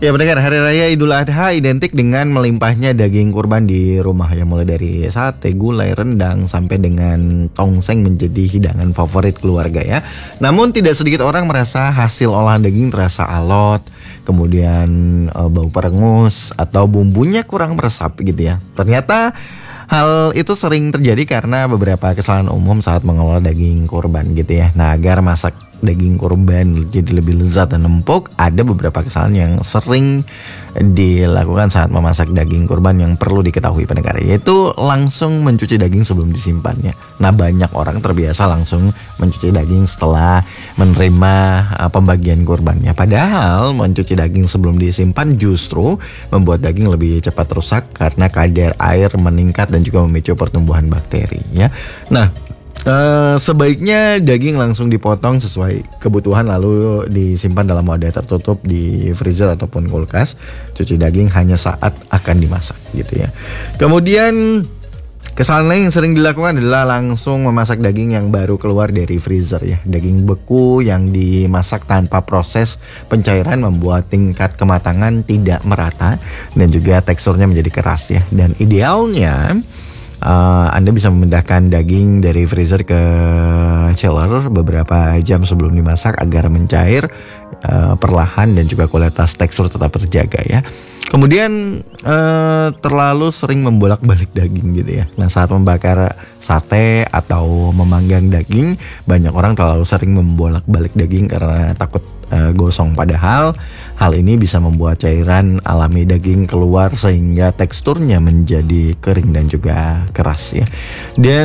Ya pendengar, Hari Raya Idul Adha identik dengan melimpahnya daging kurban di rumah ya. Mulai dari sate, gulai, rendang, sampai dengan tongseng menjadi hidangan favorit keluarga ya. Namun tidak sedikit orang merasa hasil olahan daging terasa alot, kemudian bau perengus, atau bumbunya kurang meresap gitu ya. Ternyata hal itu sering terjadi karena beberapa kesalahan umum saat mengolah daging kurban gitu ya. Nah, agar masak daging kurban jadi lebih lezat dan empuk, ada beberapa kesalahan yang sering dilakukan saat memasak daging kurban yang perlu diketahui pendengar, yaitu langsung mencuci daging sebelum disimpannya. Nah, banyak orang terbiasa langsung mencuci daging setelah menerima pembagian kurbannya. Padahal mencuci daging sebelum disimpan justru membuat daging lebih cepat rusak karena kadar air meningkat dan juga memicu pertumbuhan bakteri ya. Nah, sebaiknya daging langsung dipotong sesuai kebutuhan lalu disimpan dalam wadah tertutup di freezer ataupun kulkas. Cuci daging hanya saat akan dimasak gitu ya. Kemudian kesalahan lain yang sering dilakukan adalah langsung memasak daging yang baru keluar dari freezer ya. Daging beku yang dimasak tanpa proses pencairan membuat tingkat kematangan tidak merata dan juga teksturnya menjadi keras ya. Dan idealnya Anda bisa memindahkan daging dari freezer ke chiller beberapa jam sebelum dimasak agar mencair perlahan dan juga kualitas tekstur tetap terjaga ya. Kemudian terlalu sering membolak-balik daging gitu ya. Nah, saat membakar sate atau memanggang daging, banyak orang terlalu sering membolak-balik daging karena takut gosong. Padahal hal ini bisa membuat cairan alami daging keluar sehingga teksturnya menjadi kering dan juga keras ya. Dan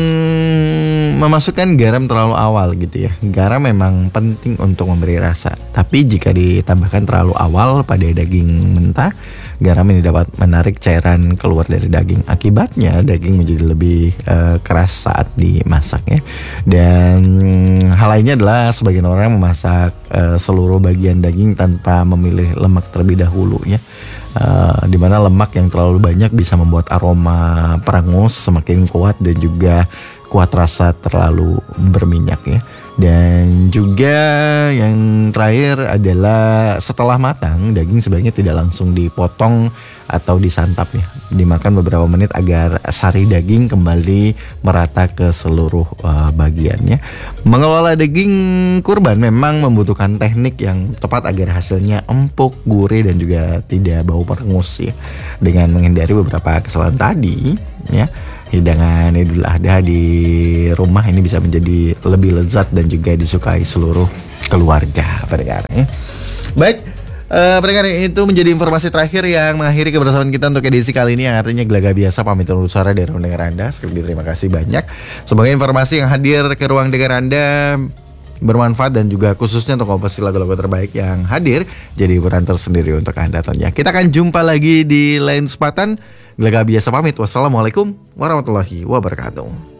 memasukkan garam terlalu awal gitu ya. Garam memang penting untuk memberi rasa, tapi jika ditambahkan terlalu awal pada daging mentah, garam ini dapat menarik cairan keluar dari daging. Akibatnya daging menjadi lebih keras saat dimasak ya. Dan hal lainnya adalah sebagian orang memasak seluruh bagian daging tanpa memilih lemak terlebih dahulu ya. Dimana lemak yang terlalu banyak bisa membuat aroma perengus semakin kuat dan juga kuat rasa terlalu berminyak ya. Dan juga yang terakhir adalah setelah matang, daging sebaiknya tidak langsung dipotong atau disantap ya. Dimakan beberapa menit agar sari daging kembali merata ke seluruh bagiannya. Mengelola daging kurban memang membutuhkan teknik yang tepat agar hasilnya empuk, gurih dan juga tidak bau perengus ya. Dengan menghindari beberapa kesalahan tadi ya, hidangan Idul Adha di rumah ini bisa menjadi lebih lezat dan juga disukai seluruh keluarga pendengar ya. Baik, pendengar, itu menjadi informasi terakhir yang mengakhiri kebersamaan kita untuk edisi kali ini, yang artinya Gelaga Biasa pamit undur suara dari ruang dengar Anda. Sekali lagi terima kasih banyak. Semoga informasi yang hadir ke ruang dengar Anda bermanfaat dan juga khususnya untuk komposisi lagu-lagu terbaik yang hadir jadi hiburan tersendiri untuk Anda tentunya. Kita akan jumpa lagi di lain kesempatan. Gelaga Biasa pamit. Wassalamualaikum warahmatullahi wabarakatuh.